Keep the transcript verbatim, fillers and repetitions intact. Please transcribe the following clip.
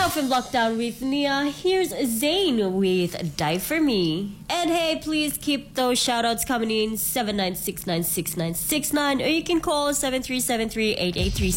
Now from Lockdown with Nia, here's Zayn with Die For Me. And hey, please keep those shoutouts coming in seven nine six nine six nine six nine, or you can call seven three seven three eight eight three